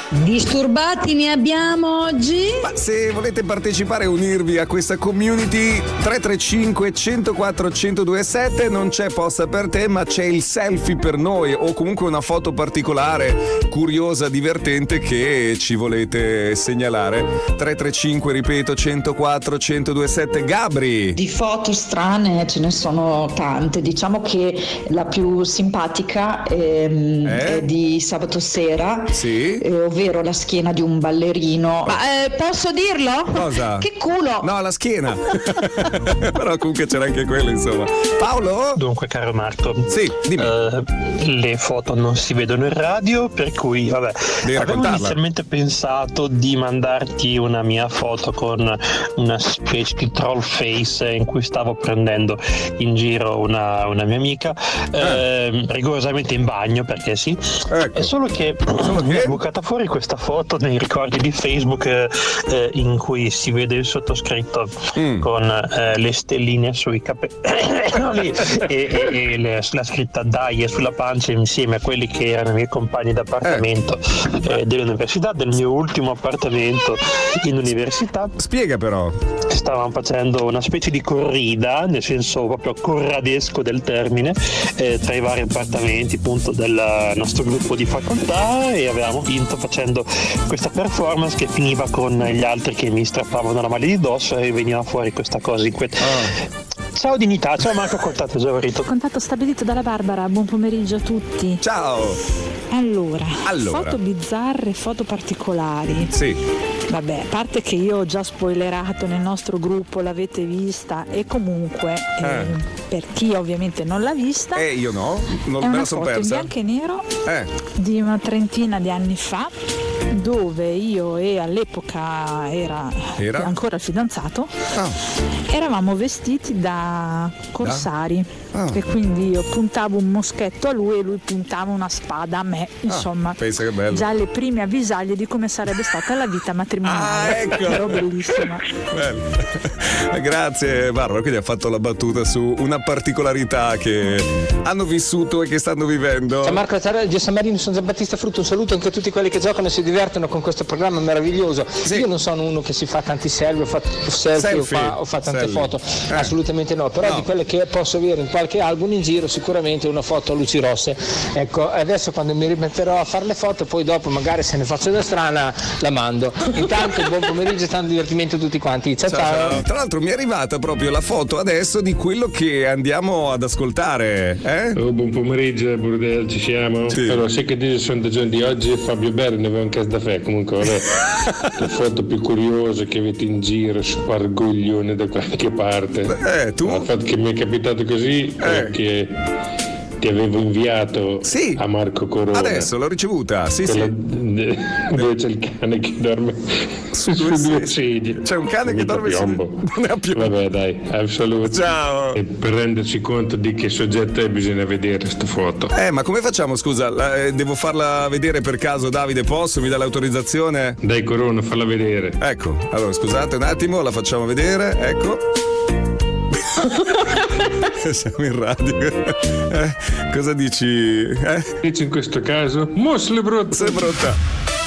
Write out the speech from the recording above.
Disturbati ne abbiamo oggi? Ma se volete partecipare e unirvi a questa community, 335 104 1027, non c'è posta per te, ma c'è il selfie per noi, o comunque una foto particolare, curiosa, divertente che ci volete segnalare. 335, ripeto, 104 1027. Gabri. Di foto strane ce ne sono tante, diciamo che la più simpatica è di sabato sera, sì, ovvero la schiena di un ballerino. Posso dirlo? Cosa? Che culo! No, la schiena. Però comunque c'era anche quello, insomma. Paolo? Dunque, caro Marco, sì, dimmi. Le foto non si vedono in radio, per cui vabbè, avevo inizialmente pensato di mandarti una mia foto con una specie di troll face in cui stavo prendendo in giro una mia amica, rigorosamente in bagno, perché sì. È solo che mi è bucata fuori questa foto nei ricordi di Facebook in cui si vede il sottoscritto con le stelline sui capelli e la scritta Dai sulla pancia, insieme a quelli che erano i miei compagni d'appartamento dell'università, del mio ultimo appartamento in università. Spiega però. Stavamo facendo una specie di corrida, nel senso proprio corradesco del termine, tra i vari appartamenti appunto del nostro gruppo di facoltà, e avevamo vinto facendo questa performance che finiva con gli altri che mi strappavano la maglia di dosso e veniva fuori questa cosa Ciao dignità, ciao Marco, contatto esaurito. Contatto stabilito dalla Barbara, buon pomeriggio a tutti. Ciao. Allora, foto bizzarre, foto particolari. Sì. Vabbè, a parte che io ho già spoilerato nel nostro gruppo, l'avete vista, e comunque per chi ovviamente non l'ha vista, io no, non è me una la sono foto persa. in bianco e nero di una trentina di anni fa, dove io e all'epoca era? Ancora il fidanzato, eravamo vestiti da corsari, e quindi io puntavo un moschetto a lui e lui puntava una spada a me, insomma, pensa che bello. già le prime avvisaglie di come sarebbe stata la vita matrimoniale. Ecco. Però bellissima. Bello. Grazie Barbara, quindi ha fatto la battuta su una particolarità che hanno vissuto e che stanno vivendo. Ciao Marco, ciao San Marino, sono Giambattista Frutto, un saluto anche a tutti quelli che giocano e si divertono con questo programma meraviglioso. Io non sono uno che si fa tanti selfie o fa tante foto, assolutamente no, però di quelle che posso avere in qualche album in giro, sicuramente una foto a luci rosse. Ecco, adesso quando mi rimetterò a fare le foto, poi dopo magari se ne faccio da strana la mando. Intanto buon pomeriggio e tanto divertimento a tutti quanti. Ciao. Tra l'altro mi è arrivata proprio la foto adesso di quello che andiamo ad ascoltare. Buon pomeriggio Burdel, ci siamo? Sì. Allora, sai che dice sono da giorno di oggi, Fabio Berni aveva un caso da fe, comunque vabbè. Le foto più curiose che avete in giro, spargoglione da qualche parte. Tu? Il fatto che mi è capitato così è che ti avevo inviato a Marco Corona. Adesso l'ho ricevuta, dove c'è il cane che dorme su due sedie. C'è un cane che dorme piombo. Non ne ha più. Vabbè dai, assoluto. Ciao. E per renderci conto di che soggetto è bisogna vedere sta foto. Ma come facciamo, scusa? Devo farla vedere per caso, Davide? Posso? Mi dà l'autorizzazione? Dai Corona, falla vedere. Ecco, allora scusate un attimo, la facciamo vedere, ecco. Siamo in radio. Cosa dici? Dici in questo caso? Mosle brutta.